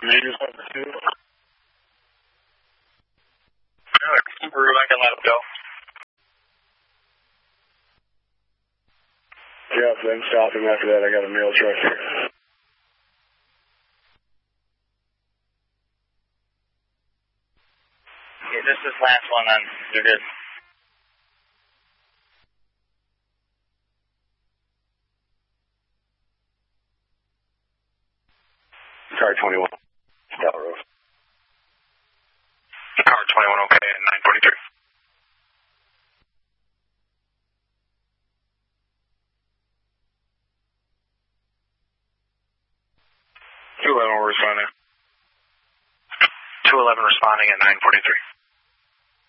Meters number 2. I can let him go. Yeah, then stop him after that. I got a mail truck here. Okay, this is last one then. You're good. Car 21. Stella Rose. Car 21, okay, at 943. 211 responding. 211 responding at 943.